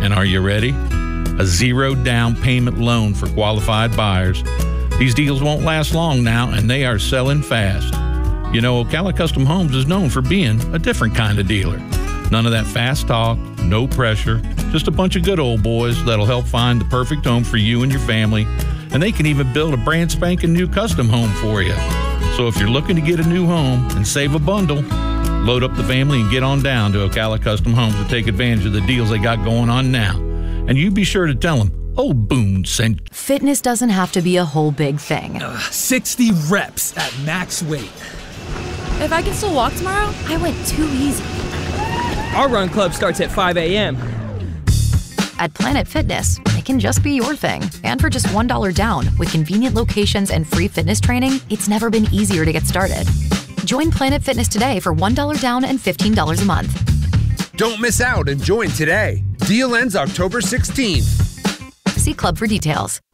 And are you ready? A 0 down payment loan for qualified buyers. These deals won't last long now, and they are selling fast. You know, Ocala Custom Homes is known for being a different kind of dealer. None of that fast talk, no pressure, just a bunch of good old boys that'll help find the perfect home for you and your family, and they can even build a brand spanking new custom home for you. So if you're looking to get a new home and save a bundle, load up the family and get on down to Ocala Custom Homes to take advantage of the deals they got going on now. And you be sure to tell them, Old Boone sent. Fitness doesn't have to be a whole big thing. 60 reps at max weight. If I can still walk tomorrow, I went too easy. Our run club starts at 5 a.m. At Planet Fitness, it can just be your thing. And for just $1 down, with convenient locations and free fitness training, it's never been easier to get started. Join Planet Fitness today for $1 down and $15 a month. Don't miss out and join today. Deal ends October 16th. See club for details.